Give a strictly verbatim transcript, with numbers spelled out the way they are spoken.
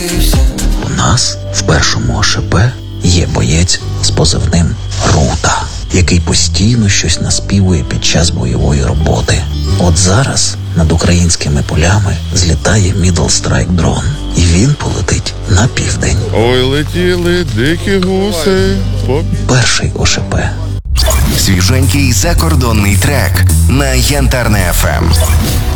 У нас в першому ОШП є боєць з позивним Рута, який постійно щось наспівує під час бойової роботи. От зараз над українськими полями злітає Middle Strike дрон, і він полетить на південь. Ой, летіли дикі гуси. По... Перший ОШП. Свіженький закордонний трек на Янтарне еф ем.